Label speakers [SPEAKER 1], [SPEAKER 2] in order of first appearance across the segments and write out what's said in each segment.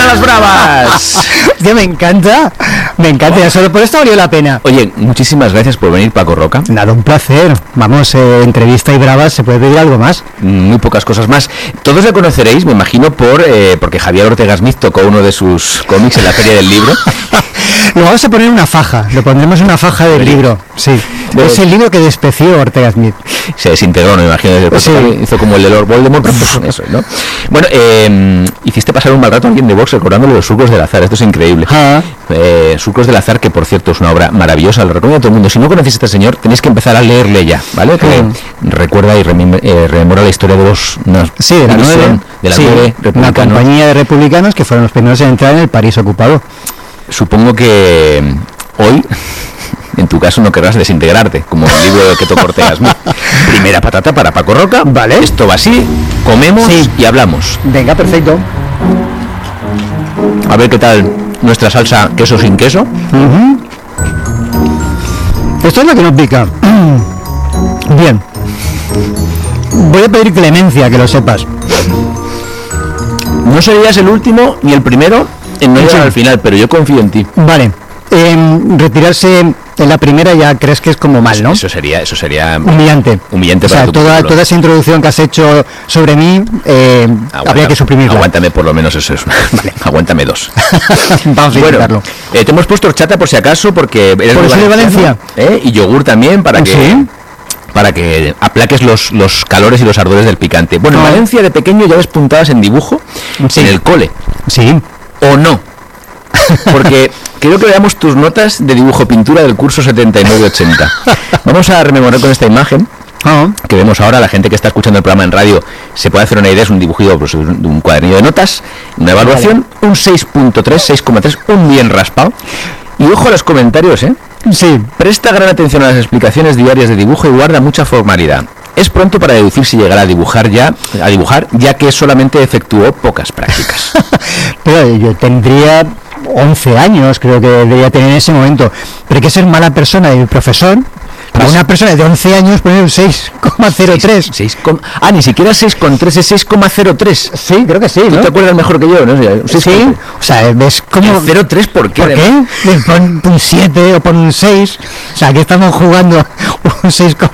[SPEAKER 1] las bravas.
[SPEAKER 2] Tío, me encanta, ya solo por esto valió la pena.
[SPEAKER 1] Oye, muchísimas gracias por venir, Paco Roca.
[SPEAKER 2] Nada, un placer. Vamos, entrevista y bravas, ¿se puede pedir algo más?
[SPEAKER 1] Muy pocas cosas más. Todos le conoceréis, me imagino, porque Javier Ortega Smith tocó uno de sus cómics en la Feria del Libro.
[SPEAKER 2] Lo vamos a poner en una faja, lo pondremos en una faja del libro. Sí, es el libro que despreció Ortega Smith.
[SPEAKER 1] Se desintegró, no me imagino, desde el
[SPEAKER 2] Sí.
[SPEAKER 1] hizo como el de Lord Voldemort, eso, ¿no? Bueno, hiciste pasar un mal rato a alguien de Vox recordándole los Surcos del Azar, esto es increíble. Surcos del Azar, que por cierto es una obra maravillosa, lo recomiendo a todo el mundo. Si no conocéis a este señor, tenéis que empezar a leerle ya, ¿vale? Que recuerda y rememora la historia de los...
[SPEAKER 2] Sí, de la nueve una compañía de republicanos que fueron los primeros en entrar en el París ocupado.
[SPEAKER 1] Supongo que hoy, en tu caso, no querrás desintegrarte, como el libro de Keto Ortega Smith. Primera patata para Paco Roca.
[SPEAKER 2] Vale.
[SPEAKER 1] Esto va así, comemos y hablamos.
[SPEAKER 2] Venga, perfecto.
[SPEAKER 1] A ver qué tal nuestra salsa queso sin queso.
[SPEAKER 2] Esto es lo que nos pica. Bien. Voy a pedir clemencia, que lo sepas.
[SPEAKER 1] No serías el último ni el primero en no llegar al final, pero yo confío en ti.
[SPEAKER 2] Vale. Retirarse en la primera ya crees que es como mal, ¿no?
[SPEAKER 1] Eso sería
[SPEAKER 2] humillante.
[SPEAKER 1] Humillante
[SPEAKER 2] o sea,
[SPEAKER 1] para
[SPEAKER 2] toda esa introducción que has hecho sobre mí, habría que suprimirla.
[SPEAKER 1] Aguántame por lo menos eso. Vale. Aguántame 2.
[SPEAKER 2] Vamos a intentarlo.
[SPEAKER 1] Te hemos puesto horchata por si acaso, porque eres
[SPEAKER 2] por eso de Valencia.
[SPEAKER 1] Y yogur también para que...
[SPEAKER 2] ¿Sí?
[SPEAKER 1] Para que aplaques los calores y los ardores del picante. Bueno, en Valencia de pequeño ya ves puntadas en dibujo en el cole.
[SPEAKER 2] Sí.
[SPEAKER 1] ¿O no? Porque quiero que veamos tus notas de dibujo pintura del curso 79-80. Vamos a rememorar con esta imagen que vemos ahora. La gente que está escuchando el programa en radio se puede hacer una idea. Es un dibujito, pues, de un cuadernillo de notas, una evaluación, un 6.3, 6,3, un bien raspado. Y ojo a los comentarios,
[SPEAKER 2] Sí.
[SPEAKER 1] Presta gran atención a las explicaciones diarias de dibujo y guarda mucha formalidad. Es pronto para deducir si llegará a dibujar, ya que solamente efectuó pocas prácticas.
[SPEAKER 2] Pero yo tendría 11 años, creo que debería tener en ese momento. Pero hay que ser mala persona y profesor. Para una persona de 11 años poner un 6,03.
[SPEAKER 1] Ni siquiera 6,3, es 6,03.
[SPEAKER 2] Sí, creo que sí, ¿no?
[SPEAKER 1] ¿Tú te acuerdas mejor que yo, no?
[SPEAKER 2] Sí, o sea, ves como...
[SPEAKER 1] 0,3, ¿por qué?
[SPEAKER 2] ¿Por qué? Pon un 7 o pon un 6. O sea, que estamos jugando un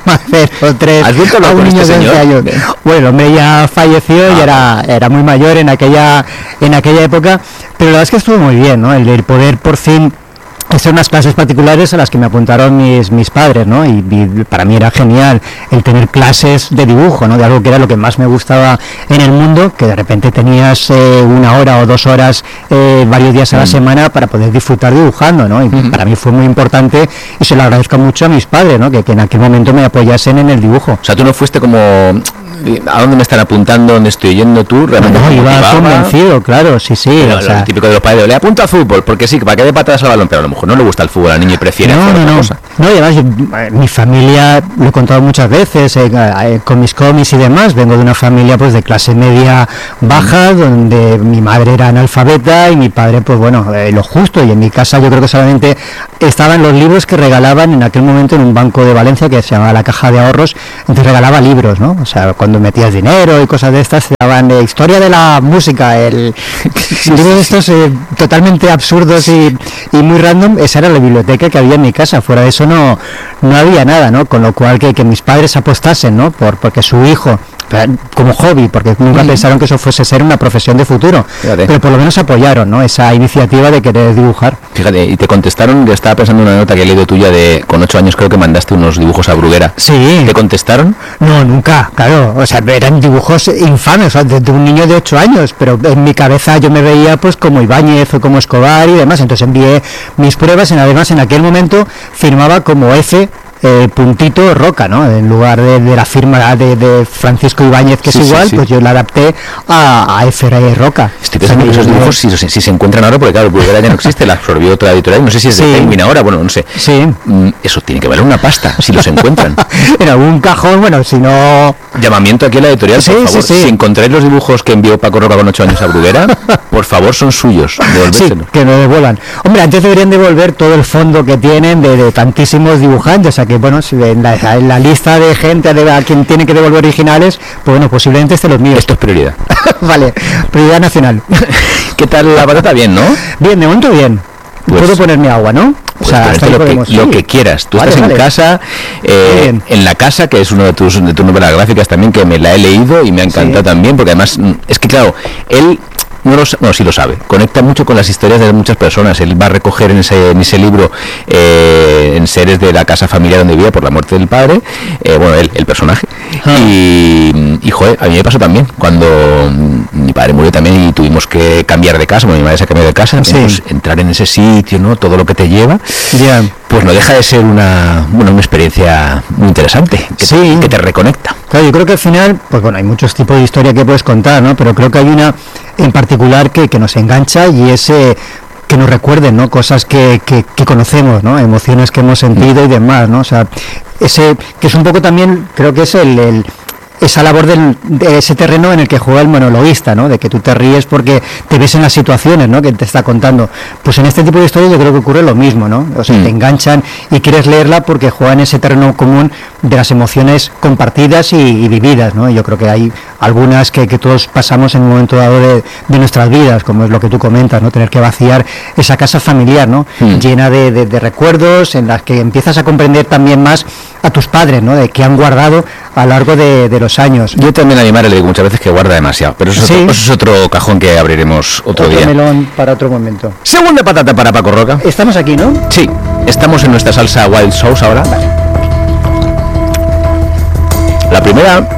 [SPEAKER 2] 6,03
[SPEAKER 1] ¿Has vuelto
[SPEAKER 2] a un niño de 11 años. Bueno, el hombre ya falleció y era muy mayor en aquella época, pero la verdad es que estuvo muy bien, ¿no? El poder por fin hacer unas clases particulares a las que me apuntaron mis padres, ¿no? Y para mí era genial el tener clases de dibujo, ¿no? De algo que era lo que más me gustaba en el mundo, que de repente tenías 1 hora o 2 horas varios días a la semana para poder disfrutar dibujando, ¿no? Y para mí fue muy importante y se lo agradezco mucho a mis padres, ¿no? Que en aquel momento me apoyasen en el dibujo.
[SPEAKER 1] O sea, tú no fuiste como... ¿A dónde me están apuntando? ¿Dónde estoy yendo tú?
[SPEAKER 2] ¿Realmente no, iba convencido, claro, sí.
[SPEAKER 1] Pero, o sea, lo típico de los padres, le apunta a fútbol, porque sí, para que dé patadas al balón, pero a lo mejor no le gusta el fútbol al niño y prefiere hacer otra cosa.
[SPEAKER 2] No, y además mi familia, lo he contado muchas veces, con mis cómics y demás, vengo de una familia pues de clase media baja, donde mi madre era analfabeta y mi padre, pues bueno, lo justo, y en mi casa yo creo que solamente estaban los libros que regalaban en aquel momento en un banco de Valencia que se llamaba la Caja de Ahorros, entonces regalaba libros, ¿no? O sea, cuando metías dinero y cosas de estas, te daban historia de la música, libros de estos totalmente absurdos y muy random. Esa era la biblioteca que había en mi casa, fuera de eso no había nada, ¿no? Con lo cual que mis padres apostasen, ¿no? Porque su hijo, como hobby, porque nunca pensaron que eso fuese ser una profesión de futuro. Fíjate. Pero por lo menos apoyaron, ¿no? Esa iniciativa de querer dibujar.
[SPEAKER 1] Fíjate, y te contestaron, yo estaba pensando en una nota que he leído tuya con 8 años, creo que mandaste unos dibujos a Bruguera.
[SPEAKER 2] Sí.
[SPEAKER 1] ¿Te contestaron?
[SPEAKER 2] No, nunca, claro, o sea, eran dibujos infames, o sea, de un niño de 8 años, pero en mi cabeza yo me veía pues como Ibáñez o como Escobar y demás, entonces envié mis pruebas, además en aquel momento firmaba como F puntito Roca, ¿no? En lugar de la firma de Francisco Ibáñez, que es igual, pues yo la adapté a F. Roca.
[SPEAKER 1] Estoy pensando que esos dibujos si se encuentran ahora, porque claro, Bruguera ya no existe, la absorbió otra editorial, no sé si es de Penguin ahora, bueno, no sé.
[SPEAKER 2] Sí.
[SPEAKER 1] Eso tiene que valer una pasta, si los encuentran.
[SPEAKER 2] En algún cajón, bueno, si no...
[SPEAKER 1] Llamamiento aquí a la editorial, por favor. Si encontráis los dibujos que envió Paco Roca con 8 años a Bruguera, por favor, son suyos, devolvérselos.
[SPEAKER 2] Sí, que no devuelvan. Hombre, antes deberían devolver todo el fondo que tienen de tantísimos dibujantes, o sea que bueno, si en la lista de gente a quien tiene que devolver originales, pues bueno, posiblemente esté los míos.
[SPEAKER 1] Esto es prioridad.
[SPEAKER 2] Vale, prioridad nacional.
[SPEAKER 1] ¿Qué tal la patata? Bien, ¿no?
[SPEAKER 2] Bien, de momento bien.
[SPEAKER 1] Pues,
[SPEAKER 2] puedo ponerme agua, ¿no?
[SPEAKER 1] Pues hasta lo que quieras. Tú estás en casa, en la casa, que es uno de tus novelas gráficas también, que me la he leído y me ha encantado también, porque además es que claro, él sí lo sabe, conecta mucho con las historias de muchas personas. Él va a recoger en ese libro en seres de la casa familiar donde vivía por la muerte del padre, el personaje, y joder, a mí me pasó también cuando mi padre murió también y tuvimos que cambiar de casa, mi madre se cambió de casa, pues, entrar en ese sitio, ¿no? Todo lo que te lleva, pues no deja de ser una experiencia muy interesante, que te reconecta.
[SPEAKER 2] Claro, yo creo que al final, pues bueno, hay muchos tipos de historia que puedes contar, ¿no? Pero creo que hay una en particular que nos engancha, y es que nos recuerden, ¿no? Cosas que conocemos, ¿no? Emociones que hemos sentido y demás, ¿no? O sea, ese que es un poco también, creo que es esa labor de ese terreno en el que juega el monologuista, ¿no? De que tú te ríes porque te ves en las situaciones, ¿no? Que te está contando. Pues en este tipo de historias yo creo que ocurre lo mismo, ¿no? O sea, te enganchan y quieres leerla porque juega en ese terreno común de las emociones compartidas y vividas, ¿no? Yo creo que hay algunas que todos pasamos en un momento dado de nuestras vidas, como es lo que tú comentas, ¿no? Tener que vaciar esa casa familiar, ¿no? Llena de recuerdos, en las que empiezas a comprender también más a tus padres, ¿no? De que han guardado a lo largo de los años.
[SPEAKER 1] Yo también a mi madre le digo muchas veces que guarda demasiado, pero eso es otro cajón que abriremos otro día.
[SPEAKER 2] Melón para otro momento.
[SPEAKER 1] Segunda patata para Paco Roca.
[SPEAKER 2] Estamos aquí, ¿no?
[SPEAKER 1] Sí, estamos en nuestra salsa Wild Sauce ahora.
[SPEAKER 2] Vale.
[SPEAKER 1] La primera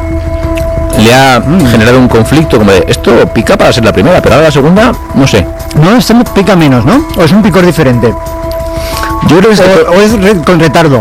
[SPEAKER 1] le ha generado un conflicto, como de, esto pica para ser la primera, pero ahora la segunda, no sé.
[SPEAKER 2] No, esto pica menos, ¿no? ¿O es un picor diferente?
[SPEAKER 1] Yo creo que
[SPEAKER 2] es con retardo.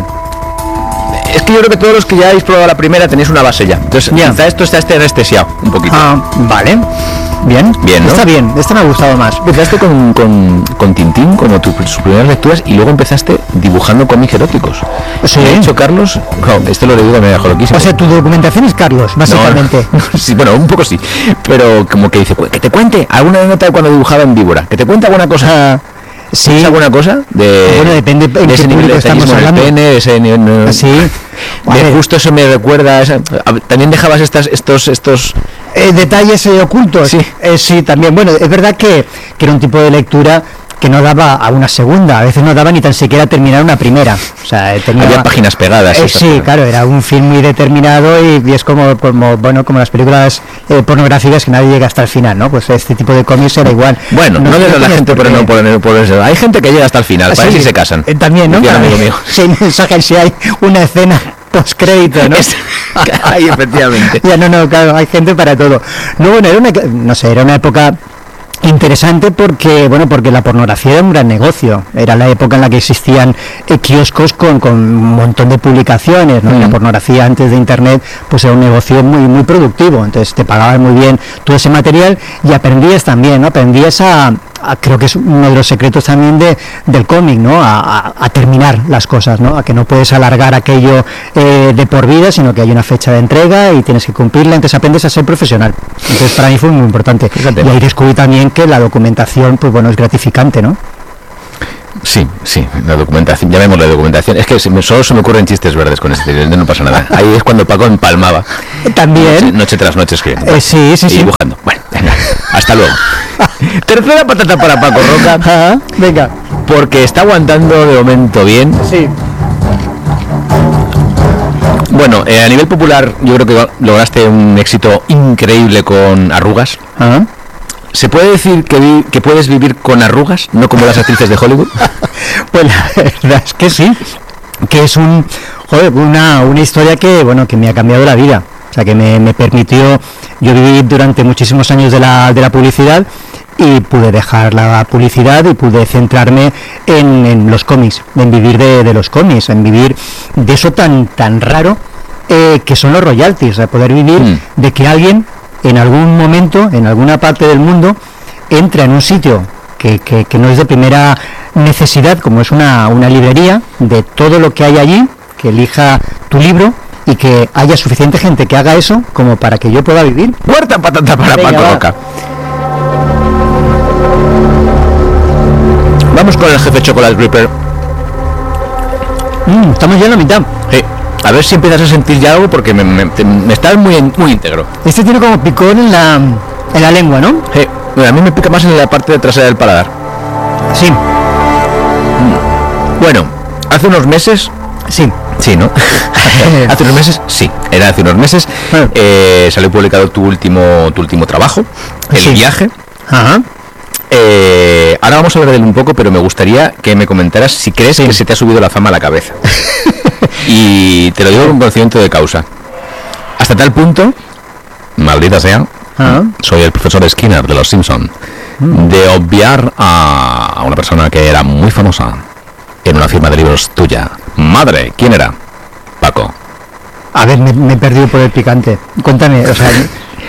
[SPEAKER 1] Es que yo creo que todos los que ya habéis probado la primera tenéis una base ya. Entonces, quizá esto está anestesiado un poquito.
[SPEAKER 2] Vale. Bien, ¿no? Está bien, esto me ha gustado más.
[SPEAKER 1] Empezaste con Tintín como tus primeras lecturas y luego empezaste dibujando cómics eróticos.
[SPEAKER 2] Sí.
[SPEAKER 1] De hecho, Carlos, esto lo digo que me dejó loquísimo.
[SPEAKER 2] O sea, tu documentación es Carlos, básicamente.
[SPEAKER 1] No, sí, bueno, un poco sí. Pero como que dice, que te cuente alguna anécdota de cuando dibujaba en víbora, que te cuente alguna cosa.
[SPEAKER 2] ¿Sí?
[SPEAKER 1] ¿Alguna cosa?
[SPEAKER 2] Bueno, depende en
[SPEAKER 1] ese
[SPEAKER 2] qué
[SPEAKER 1] nivel de
[SPEAKER 2] estamos hablando.
[SPEAKER 1] El pene, ese nivel,
[SPEAKER 2] sí.
[SPEAKER 1] Justo eso me recuerda. También dejabas estos
[SPEAKER 2] detalles ocultos.
[SPEAKER 1] Sí.
[SPEAKER 2] Sí, también. Bueno, es verdad que era un tipo de lectura que no daba a una segunda, a veces no daba ni tan siquiera a terminar una primera. O sea,
[SPEAKER 1] había páginas pegadas.
[SPEAKER 2] Sí, claro, era un film muy determinado y es como las películas pornográficas que nadie llega hasta el final, ¿no? Pues este tipo de cómics era igual.
[SPEAKER 1] Bueno, no de la gente, pero no por eso. Hay gente que llega hasta el final, para si se casan.
[SPEAKER 2] También, ¿no?
[SPEAKER 1] Amigo mío.
[SPEAKER 2] Si hay mensajes, si hay una escena postcrédito, ¿no?
[SPEAKER 1] Ay, efectivamente.
[SPEAKER 2] Ya, no, claro, hay gente para todo. No, bueno, era una época interesante porque la pornografía era un gran negocio. Era la época en la que existían kioscos con un montón de publicaciones, ¿no? Y la pornografía antes de internet pues era un negocio muy muy productivo, entonces te pagaban muy bien todo ese material y aprendías también, ¿no? Aprendías creo que es uno de los secretos también del cómic, ¿no? A terminar las cosas, ¿no? A que no puedes alargar aquello de por vida, sino que hay una fecha de entrega y tienes que cumplirla, entonces aprendes a ser profesional. Entonces para mí fue muy importante. Fíjate. Y ahí descubrí también que la documentación, pues bueno, es gratificante, ¿no?
[SPEAKER 1] Sí, la documentación, llamémosla documentación. Es que solo se me ocurren chistes verdes con este, no pasa nada. Ahí es cuando Paco empalmaba.
[SPEAKER 2] También.
[SPEAKER 1] Noche tras noche escribiendo.
[SPEAKER 2] Sí.
[SPEAKER 1] Dibujando. Bueno, venga, hasta luego. Tercera patata para Paco Roca.
[SPEAKER 2] Venga.
[SPEAKER 1] Porque está aguantando de momento bien.
[SPEAKER 2] Sí.
[SPEAKER 1] Bueno, a nivel popular yo creo que lograste un éxito increíble con Arrugas. ¿Se puede decir que puedes vivir con arrugas, no como las actrices de Hollywood?
[SPEAKER 2] Pues la verdad es que sí, que es una historia que me ha cambiado la vida. O sea, que me permitió, yo viví durante muchísimos años de la publicidad y pude dejar la publicidad y pude centrarme en los cómics, en vivir de los cómics, en vivir de eso tan raro que son los royalties, o sea, poder vivir de que alguien en algún momento, en alguna parte del mundo, entra en un sitio que no es de primera necesidad, como es una librería, de todo lo que hay allí, que elija tu libro y que haya suficiente gente que haga eso como para que yo pueda vivir.
[SPEAKER 1] Cuarta patata para Paco Roca. Vamos con el jefe Chocolate Reaper.
[SPEAKER 2] Estamos ya en la mitad.
[SPEAKER 1] Sí. A ver si empiezas a sentir ya algo porque me estás muy íntegro.
[SPEAKER 2] Este tiene como picor en la lengua, ¿no?
[SPEAKER 1] Sí. Bueno, a mí me pica más en la parte trasera del paladar.
[SPEAKER 2] Sí.
[SPEAKER 1] Bueno, hace unos meses...
[SPEAKER 2] Sí.
[SPEAKER 1] Sí, ¿no? Hace unos meses, sí, era hace unos meses. Salió publicado tu último trabajo, El viaje.
[SPEAKER 2] Ajá.
[SPEAKER 1] Ahora vamos a hablar de él un poco, pero me gustaría que me comentaras si crees que se te ha subido la fama a la cabeza. Y te lo digo con conocimiento de causa. Hasta tal punto, maldita sea, soy el profesor Skinner de Los Simpson, de obviar a una persona que era muy famosa en una firma de libros tuya. Madre, ¿quién era? Paco.
[SPEAKER 2] A ver, me he perdido por el picante. Cuéntame, o sea...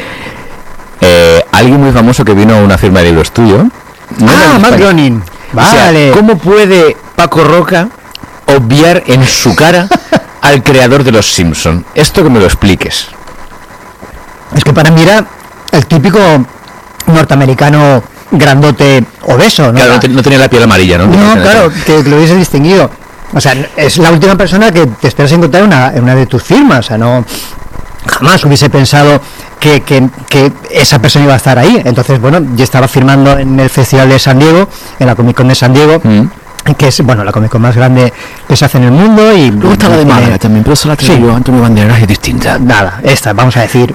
[SPEAKER 1] alguien muy famoso que vino a una firma de libros tuyo.
[SPEAKER 2] Matt Groening. Vale.
[SPEAKER 1] O sea, ¿cómo puede Paco Roca obviar en su cara al creador de Los Simpson? Esto que me lo expliques.
[SPEAKER 2] Es que para mí era el típico norteamericano grandote obeso, ¿no?
[SPEAKER 1] Claro, no tenía la piel amarilla, ¿no?
[SPEAKER 2] No, claro, que lo hubiese distinguido. O sea, es la última persona que te esperas encontrar en una de tus firmas. O sea, no... Jamás hubiese pensado que esa persona iba a estar ahí. Entonces, bueno, yo estaba firmando en el Festival de San Diego, en la Comic Con de San Diego, que es, bueno, la Comic Con más grande que se hace en el mundo. Y
[SPEAKER 1] luego está la de Málaga también, pero eso la traigo Antonio Banderas, es distinta.
[SPEAKER 2] Nada, esta, vamos a decir...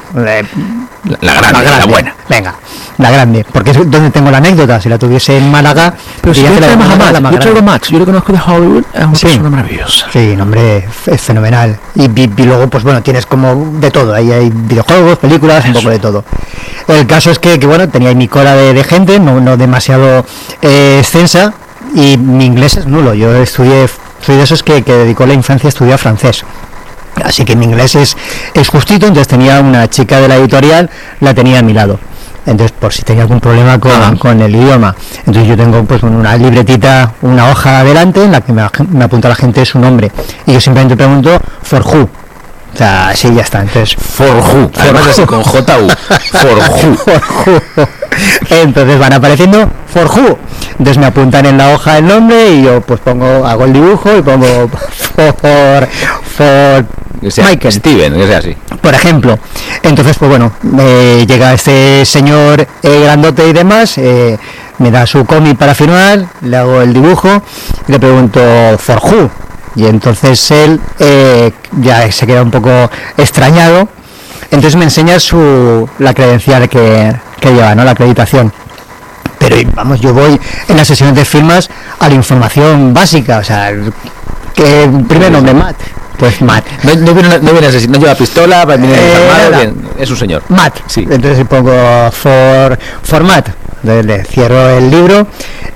[SPEAKER 1] La grande, la buena.
[SPEAKER 2] Venga, la grande, porque es donde tengo la anécdota. Si la tuviese en Málaga,
[SPEAKER 1] pero si yo traigo Max, yo lo conozco de Hollywood, es una persona maravillosa.
[SPEAKER 2] Sí, nombre es fenomenal. Y luego, pues bueno, tienes como de todo. Ahí hay videojuegos, películas, un poco de todo. El caso es que bueno, tenía ahí mi cola de gente, no demasiado extensa, y mi inglés es nulo. Yo estudié, soy de esos que dedicó la infancia a estudiar francés. Así que mi inglés es justito, entonces tenía una chica de la editorial, la tenía a mi lado. Entonces, por si tenía algún problema con el idioma. Entonces yo tengo pues una libretita, una hoja adelante en la que me apunta la gente su nombre. Y yo simplemente pregunto, for who. O sea, así ya está. Entonces,
[SPEAKER 1] for who. Además así con J-U. For who.
[SPEAKER 2] For who. Entonces van apareciendo for who. Entonces me apuntan en la hoja el nombre y yo pues hago el dibujo y pongo for
[SPEAKER 1] Michael Steven, que sea así.
[SPEAKER 2] Por ejemplo. Entonces pues bueno, llega este señor grandote y demás, me da su cómic para firmar, le hago el dibujo y le pregunto for who. Y entonces él ya se queda un poco extrañado. Entonces me enseña la credencial que lleva, ¿no? La acreditación. Pero vamos, yo voy en las sesiones de firmas a la información básica, o sea, que primer nombre Matt, pues Matt.
[SPEAKER 1] No lleva pistola, es un señor.
[SPEAKER 2] Matt,
[SPEAKER 1] sí.
[SPEAKER 2] Entonces pongo for Matt. Le cierro el libro,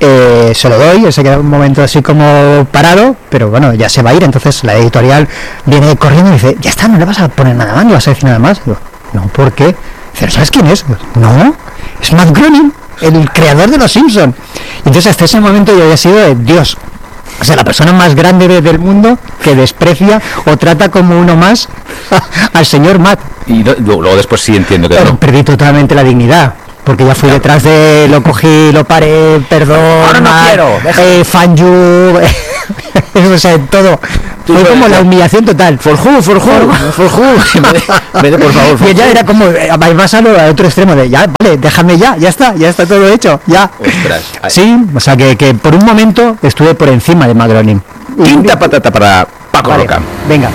[SPEAKER 2] se lo doy, él se queda un momento así como parado, pero bueno, ya se va a ir. Entonces la editorial viene corriendo y dice, ya está, no le vas a poner nada más, no vas a decir nada más. Digo, no, ¿por qué? Dice, ¿sabes quién es? No, es Matt Groening, el creador de Los Simpson. Y entonces hasta ese momento yo había sido Dios, o sea, la persona más grande del mundo que desprecia o trata como uno más al señor Matt.
[SPEAKER 1] Y luego después sí entiendo que
[SPEAKER 2] pero
[SPEAKER 1] no.
[SPEAKER 2] Perdí totalmente la dignidad. Porque ya fui detrás de, lo cogí, lo paré, perdón,
[SPEAKER 1] ahora no quiero,
[SPEAKER 2] fan you, o sea, todo. Fue como la humillación total.
[SPEAKER 1] For who. Vete, por favor.
[SPEAKER 2] Y ya era como, vas al otro extremo de, ya, vale, déjame ya está todo hecho, ya.
[SPEAKER 1] Ostras.
[SPEAKER 2] Sí, o sea, que por un momento estuve por encima de Matt Groening.
[SPEAKER 1] Quinta patata para Paco Roca.
[SPEAKER 2] Venga.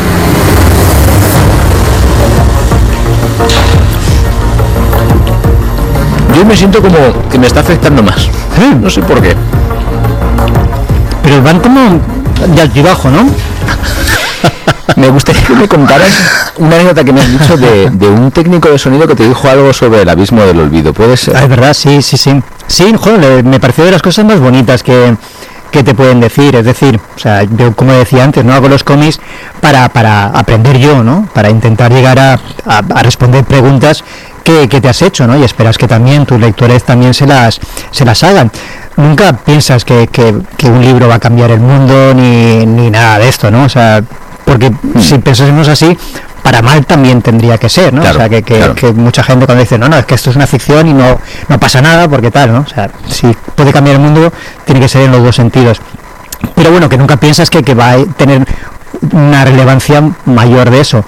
[SPEAKER 1] Yo me siento como que me está afectando más. No sé por qué.
[SPEAKER 2] Pero van como de altibajo, ¿no?
[SPEAKER 1] Me gustaría que me contaras una anécdota que me has dicho de un técnico de sonido que te dijo algo sobre el abismo del olvido. ¿Puede ser?
[SPEAKER 2] Es verdad, sí. Sí, joder, me pareció de las cosas más bonitas que te pueden decir. Es decir, o sea, yo como decía antes, no hago los cómics para aprender yo, ¿no? Para intentar llegar a responder preguntas que te has hecho, ¿no? Y esperas que también tus lectores también se las hagan. Nunca piensas que un libro va a cambiar el mundo ni nada de esto, ¿no? O sea, porque si pensásemos así, para mal también tendría que ser, ¿no?
[SPEAKER 1] Claro,
[SPEAKER 2] o sea, que mucha gente cuando dice, no, es que esto es una ficción y no pasa nada, porque tal, ¿no? O sea, si puede cambiar el mundo, tiene que ser en los dos sentidos. Pero bueno, que nunca piensas que va a tener una relevancia mayor de eso.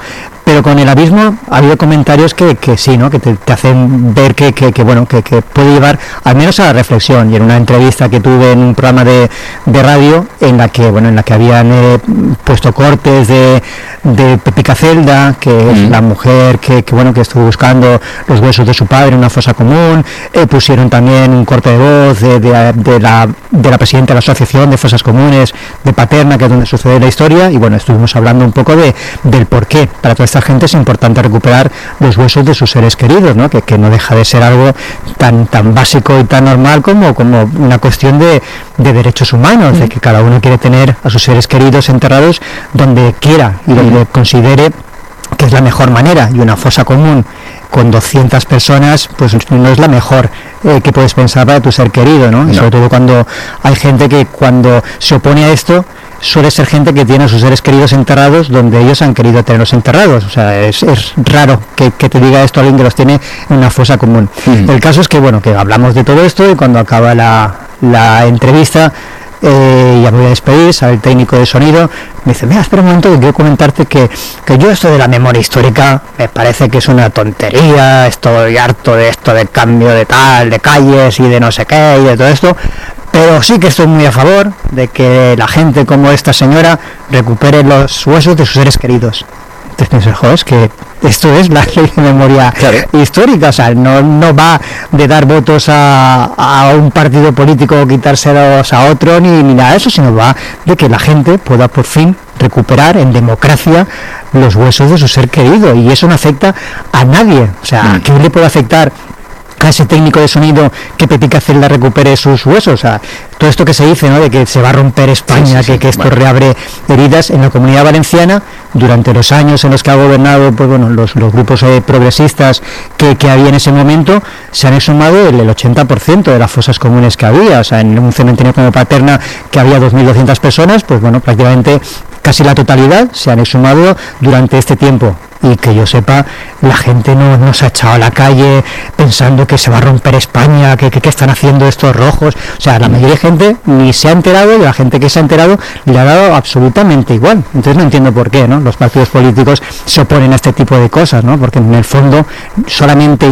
[SPEAKER 2] pero con el abismo ha habido comentarios que sí, ¿no? Que te hacen ver que puede llevar al menos a la reflexión. Y en una entrevista que tuve en un programa de radio en la que habían puesto cortes de Pepica Celda, que es la mujer que estuvo buscando los huesos de su padre en una fosa común, pusieron también un corte de voz de la presidenta de la Asociación de Fosas Comunes de Paterna, que es donde sucede la historia, y bueno, estuvimos hablando un poco del por qué para toda esta gente es importante recuperar los huesos de sus seres queridos, ¿no? Que no deja de ser algo tan básico y tan normal como una cuestión de derechos humanos, de que cada uno quiere tener a sus seres queridos enterrados donde quiera y donde considere que es la mejor manera, y una fosa común con 200 personas pues no es la mejor que puedes pensar para tu ser querido, ¿no? Y sobre todo cuando hay gente que cuando se opone a esto suele ser gente que tiene a sus seres queridos enterrados donde ellos han querido tenerlos enterrados. O sea, es raro que te diga esto alguien que los tiene en una fosa común. El caso es que que hablamos de todo esto, y cuando acaba la entrevista, ya me voy a despedir, sale el técnico de sonido, me dice, mira, espera un momento, que quiero comentarte que yo esto de la memoria histórica me parece que es una tontería, estoy harto de esto de cambio de calles y de no sé qué y de todo esto, pero sí que estoy muy a favor de que la gente como esta señora recupere los huesos de sus seres queridos. Entonces pienso, joder, es que esto es la ley de memoria histórica, o sea, no va de dar votos a un partido político o quitárselos a otro, ni nada de eso, sino va de que la gente pueda por fin recuperar en democracia los huesos de su ser querido, y eso no afecta a nadie. O sea, ¿a quién le puede afectar a ese técnico de sonido que Pepica Celda recupere sus huesos? O sea, todo esto que se dice, ¿no?, de que se va a romper España, que esto reabre heridas en la Comunidad Valenciana. Durante los años en los que ha gobernado los grupos progresistas que había en ese momento, se han exhumado el 80% de las fosas comunes que había. O sea, en un cementerio como Paterna, que había 2.200 personas, pues prácticamente casi la totalidad se han exhumado durante este tiempo. Y que yo sepa, la gente no se ha echado a la calle pensando que se va a romper España, que están haciendo estos rojos. O sea, la mayoría de gente ni se ha enterado, y la gente que se ha enterado le ha dado absolutamente igual. Entonces no entiendo por qué, ¿no?, los partidos políticos se oponen a este tipo de cosas, ¿no? Porque en el fondo solamente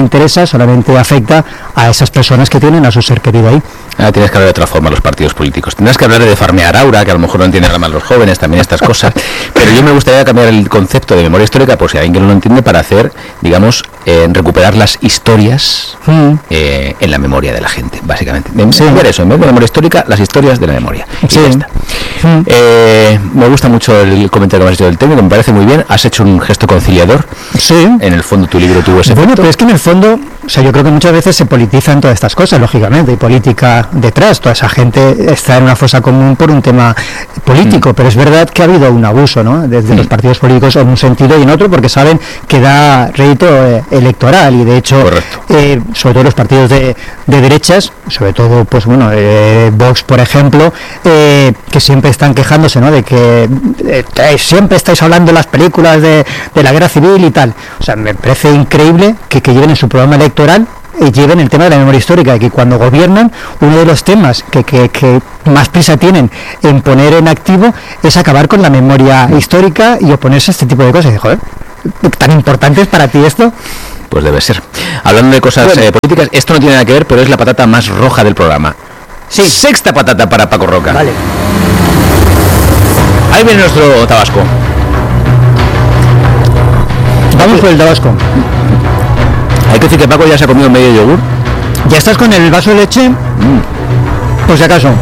[SPEAKER 2] afecta a esas personas que tienen a su ser querido ahí.
[SPEAKER 1] Tienes que hablar de otra forma los partidos políticos. Tendrás que hablar de farmear aura, que a lo mejor no entienden nada más los jóvenes, también estas cosas. Pero yo me gustaría cambiar el concepto de memoria histórica, por si alguien que no lo entiende, para hacer, digamos, recuperar las historias en la memoria de la gente, básicamente. Ver eso, en vez de memoria histórica, las historias de la memoria. Y ya está. Me gusta mucho el comentario que me has hecho del técnico, me parece muy bien. Has hecho un gesto conciliador. Sí. En el fondo tu libro tuvo ese efecto.
[SPEAKER 2] Pero es que en el fondo, o sea, yo creo que muchas veces se politizan todas estas cosas, lógicamente, hay política detrás, toda esa gente está en una fosa común por un tema político, pero es verdad que ha habido un abuso, ¿no?, desde los partidos políticos en un sentido y en otro, porque saben que da rédito electoral, y de hecho sobre todo los partidos de derechas, sobre todo Vox, por ejemplo, que siempre están quejándose, ¿no?, de que siempre estáis hablando de las películas de la guerra civil y tal. O sea, me parece increíble que lleven en su programa electoral lleven el tema de la memoria histórica, y que cuando gobiernan uno de los temas que más prisa tienen en poner en activo es acabar con la memoria histórica y oponerse a este tipo de cosas. Y, joder, ¿tan importante es para ti esto?
[SPEAKER 1] Pues debe ser. Hablando de cosas políticas, esto no tiene nada que ver, pero es la patata más roja del programa. Sí. Sexta patata para Paco Roca.
[SPEAKER 2] Vale.
[SPEAKER 1] Ahí viene nuestro tabasco.
[SPEAKER 2] Vamos por el tabasco.
[SPEAKER 1] Hay que decir que Paco ya se ha comido medio yogur.
[SPEAKER 2] ¿Ya estás con el vaso de leche? Por si acaso.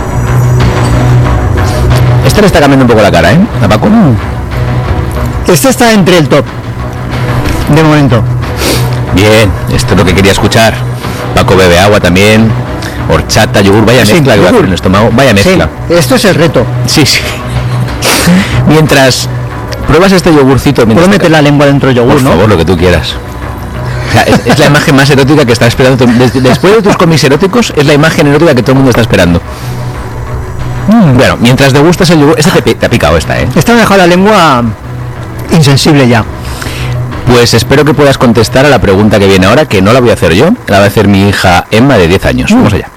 [SPEAKER 1] Este le está cambiando un poco la cara, a Paco.
[SPEAKER 2] Este está entre el top, de momento.
[SPEAKER 1] Bien, esto es lo que quería escuchar. Paco bebe agua también, horchata, yogur, vaya mezcla que va a hacer en el estómago, vaya mezcla.
[SPEAKER 2] Sí, esto es el reto.
[SPEAKER 1] Sí. Mientras pruebas este yogurcito...
[SPEAKER 2] Puedo meter la lengua dentro del yogur,
[SPEAKER 1] por favor, lo que tú quieras. O sea, es la imagen más erótica que está esperando. Después de tus cómics eróticos, es la imagen erótica que todo el mundo está esperando. Bueno, mientras degustas el yogur... Esta te ha picado esta,
[SPEAKER 2] Esta me ha dejado la lengua insensible ya.
[SPEAKER 1] Pues espero que puedas contestar a la pregunta que viene ahora, que no la voy a hacer yo, la va a hacer mi hija Emma, de 10 años. Vamos allá.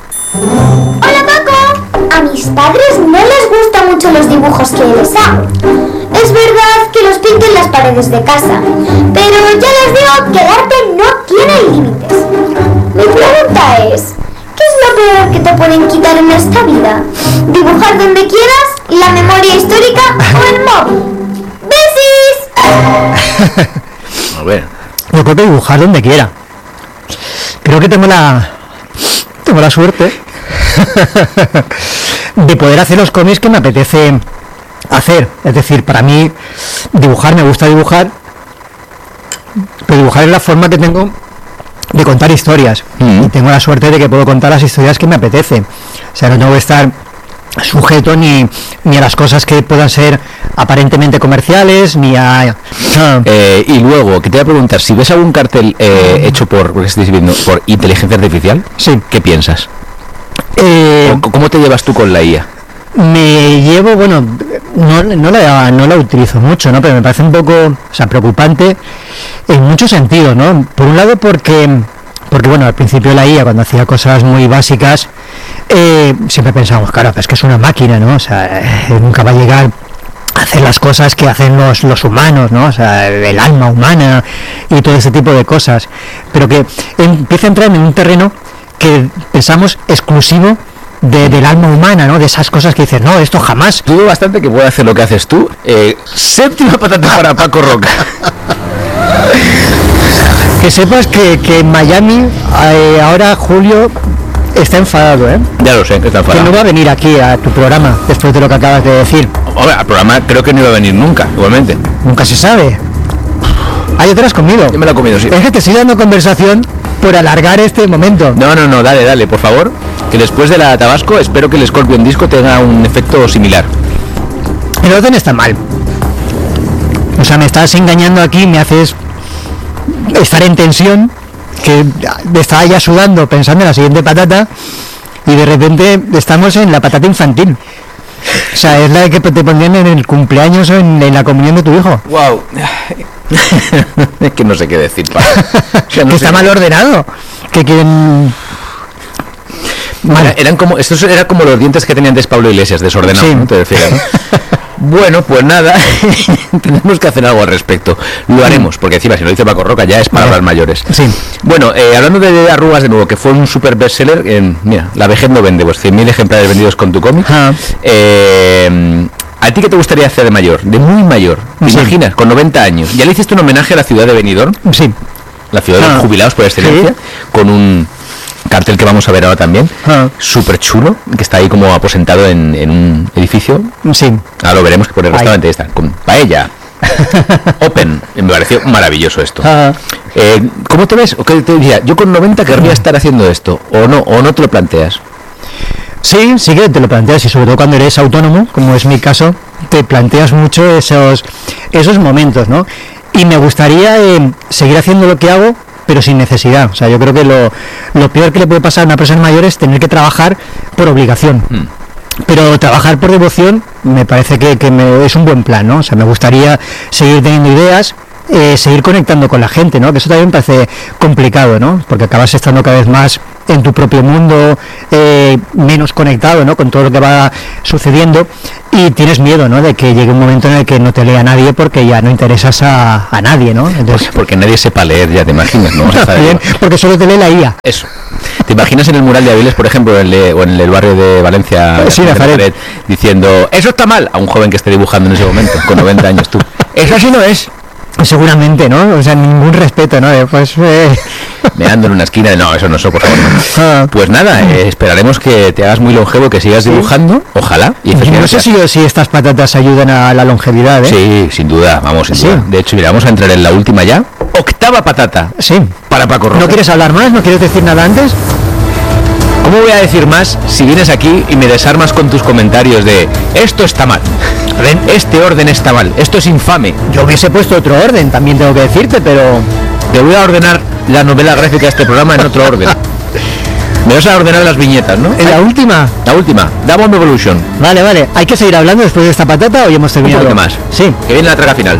[SPEAKER 3] Hola, Paco. A mis padres no les gustan mucho los dibujos que les hago. Es verdad que los pinto en las paredes de casa, pero ya les digo que el arte no tiene límites. Mi pregunta es, ¿qué es lo peor que te pueden quitar en esta vida? ¿Dibujar donde quieras, la memoria histórica o el móvil? ¡Besis!
[SPEAKER 1] A ver.
[SPEAKER 2] Yo creo que dibujar donde quiera. Creo que tengo la suerte de poder hacer los cómics que me apetece hacer. Es decir, para mí dibujar, me gusta dibujar, pero dibujar es la forma que tengo de contar historias. Y tengo la suerte de que puedo contar las historias que me apetece. O sea, no tengo que estar sujeto ni a las cosas que puedan ser aparentemente comerciales, ni a...
[SPEAKER 1] Y luego, que te voy a preguntar, si ves algún cartel hecho por inteligencia artificial,
[SPEAKER 2] sí.
[SPEAKER 1] ¿Qué piensas? ¿Cómo te llevas tú con la IA?
[SPEAKER 2] Me llevo, bueno, no la utilizo mucho, ¿no? Pero me parece un poco, o sea, preocupante en muchos sentidos, ¿no? Por un lado porque bueno, al principio la IA, cuando hacía cosas muy básicas, siempre pensábamos, claro, es que es una máquina, ¿no? O sea, nunca va a llegar a hacer las cosas que hacen los humanos, ¿no? O sea, el alma humana y todo ese tipo de cosas. Pero que empieza a entrar en un terreno que pensamos exclusivo del alma humana, ¿no? De esas cosas que dices, no, esto jamás.
[SPEAKER 1] Dudo bastante que pueda hacer lo que haces tú. Séptima patata para Paco Roca.
[SPEAKER 2] Que sepas que en Miami ahora Julio está enfadado, ¿eh?
[SPEAKER 1] Ya lo sé, que está enfadado.
[SPEAKER 2] Que no va a venir aquí a tu programa después de lo que acabas de decir.
[SPEAKER 1] Hombre, al programa creo que no iba a venir nunca, igualmente.
[SPEAKER 2] Nunca se sabe. Ah, ya te lo has comido.
[SPEAKER 1] Yo me lo he comido, sí.
[SPEAKER 2] Es que te estoy dando conversación por alargar este momento.
[SPEAKER 1] No, dale, por favor. Que después de la Tabasco espero que el Scorpion Disco tenga un efecto similar.
[SPEAKER 2] El orden está mal. O sea, me estás engañando aquí, me haces estar en tensión, que estaba ya sudando pensando en la siguiente patata y de repente estamos en la patata infantil. O sea, es la que te pondrían en el cumpleaños o en la comunión de tu hijo.
[SPEAKER 1] Wow. Es que no sé qué decir. O sea, no
[SPEAKER 2] que
[SPEAKER 1] sé.
[SPEAKER 2] Está mal ordenado. Que quieren...
[SPEAKER 1] Estos eran como los dientes que tenía antes Pablo Iglesias, desordenados,
[SPEAKER 2] sí.
[SPEAKER 1] ¿no? Te decía, ¿no? Bueno, pues nada, tenemos que hacer algo al respecto. Lo haremos, porque encima si lo dice Paco Roca ya es palabras mayores.
[SPEAKER 2] Sí.
[SPEAKER 1] Bueno, hablando de arrugas de nuevo, que fue un super bestseller, mira, La vejez no vende, pues 100.000 ejemplares vendidos con tu cómic. ¿A ti qué te gustaría hacer de mayor? De muy mayor. ¿Te imaginas? Con 90 años. ¿Ya le hiciste un homenaje a la ciudad de Benidorm?
[SPEAKER 2] Sí.
[SPEAKER 1] La ciudad de los jubilados por excelencia, sí. Con un cartel que vamos a ver ahora también, súper chulo, que está ahí como aposentado en un edificio.
[SPEAKER 2] Sí.
[SPEAKER 1] Ahora lo veremos, que por el restaurante está con paella open. Me pareció maravilloso esto. ¿Cómo te ves? ¿O qué te diría? Yo con 90 querría estar haciendo esto, o no te lo planteas.
[SPEAKER 2] Sí que te lo planteas, y sobre todo cuando eres autónomo, como es mi caso, te planteas mucho esos momentos, ¿no? Y me gustaría seguir haciendo lo que hago, pero sin necesidad. O sea, yo creo que lo peor que le puede pasar a una persona mayor es tener que trabajar por obligación. Pero trabajar por devoción me parece que es un buen plan, ¿no? O sea, me gustaría seguir teniendo ideas, seguir conectando con la gente, ¿no? Que eso también me parece complicado, ¿no? Porque acabas estando cada vez más en tu propio mundo, menos conectado, ¿no? Con todo lo que va sucediendo, y tienes miedo, ¿no? De que llegue un momento en el que no te lea nadie porque ya no interesas a nadie, ¿no? Entonces,
[SPEAKER 1] porque nadie sepa leer, ya te imaginas, ¿no?
[SPEAKER 2] Bien, porque solo te lee la IA.
[SPEAKER 1] Eso. ¿Te imaginas en el mural de Avilés, por ejemplo, o en el barrio de Valencia,
[SPEAKER 2] sí, Nazaret,
[SPEAKER 1] diciendo, eso está mal, a un joven que esté dibujando en ese momento, con 90 años tú?
[SPEAKER 2] Eso sí no es. Seguramente, ¿no? O sea, ningún respeto, ¿no? Pues
[SPEAKER 1] meando en una esquina, no, eso no, eso por favor no. Pues nada, esperaremos que te hagas muy longevo, que sigas dibujando, ojalá. Y
[SPEAKER 2] no sé si estas patatas ayudan a la longevidad, ¿eh?
[SPEAKER 1] Sí, sin duda, vamos, sin duda. De hecho, mira, vamos a entrar en la última ya. Octava patata.
[SPEAKER 2] Sí.
[SPEAKER 1] Para Paco Roca.
[SPEAKER 2] ¿No quieres hablar más? ¿No quieres decir nada antes?
[SPEAKER 1] ¿Cómo voy a decir más si vienes aquí y me desarmas con tus comentarios de esto está mal, este orden está mal, esto es infame?
[SPEAKER 2] Yo hubiese puesto otro orden, también tengo que decirte, pero...
[SPEAKER 1] Te voy a ordenar la novela gráfica de este programa en otro orden. Me vas a ordenar las viñetas, ¿no?
[SPEAKER 2] ¿En la última?
[SPEAKER 1] La última, Da Bomb Evolution.
[SPEAKER 2] Vale. ¿Hay que seguir hablando después de esta patata o ya hemos terminado?
[SPEAKER 1] Un poquito más.
[SPEAKER 2] Sí.
[SPEAKER 1] Que viene la traga final.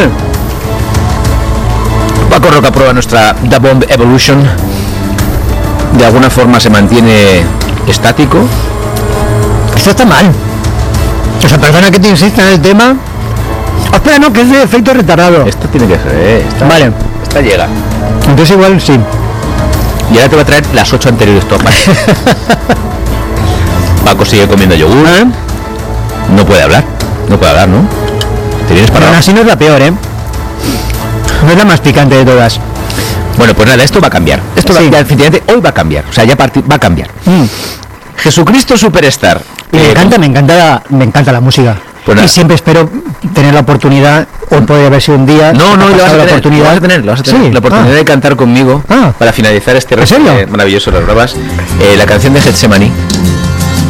[SPEAKER 1] Paco Roca prueba nuestra Da Bomb Evolution. De alguna forma se mantiene estático.
[SPEAKER 2] Esto está mal. O sea, perdona que te insista en el tema. Espera, no, que es de efecto retardado.
[SPEAKER 1] Esto tiene que ser,
[SPEAKER 2] Vale.
[SPEAKER 1] Esta llega.
[SPEAKER 2] Entonces igual sí.
[SPEAKER 1] Y ahora te voy a traer las 8 anteriores topas. Paco sigue comiendo yogur. No puede hablar, ¿no? Te vienes para
[SPEAKER 2] Pero así no es la peor, ¿eh? No es la más picante de todas.
[SPEAKER 1] Bueno, pues nada, esto va a cambiar. Esto
[SPEAKER 2] Sí.
[SPEAKER 1] definitivamente hoy va a cambiar. O sea, ya va a cambiar. Jesucristo Superstar.
[SPEAKER 2] Y me encanta la música.
[SPEAKER 1] Pues nada.
[SPEAKER 2] Y siempre espero tener la oportunidad, hoy podría haber sido un día.
[SPEAKER 1] No,
[SPEAKER 2] ha
[SPEAKER 1] lo vas
[SPEAKER 2] pasado
[SPEAKER 1] a
[SPEAKER 2] la
[SPEAKER 1] tener,
[SPEAKER 2] oportunidad.
[SPEAKER 1] lo vas a tener.
[SPEAKER 2] Sí.
[SPEAKER 1] La oportunidad de cantar conmigo
[SPEAKER 2] Ah.
[SPEAKER 1] para finalizar este
[SPEAKER 2] ¿En serio?
[SPEAKER 1] maravilloso, las pruebas. La canción de Getsemaní.